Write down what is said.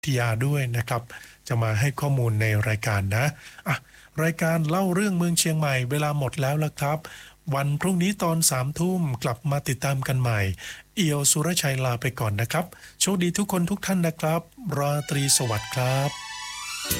ทยาด้วยนะครับจะมาให้ข้อมูลในรายการนะอ่ะรายการเล่าเรื่องเมืองเชียงใหม่เวลาหมดแล้วละครับวันพรุ่งนี้ตอน3 ทุ่มกลับมาติดตามกันใหม่เอียวสุรชัยลาไปก่อนนะครับโชคดีทุกคนทุกท่านนะครับราตรีสวัสดิ์ครับ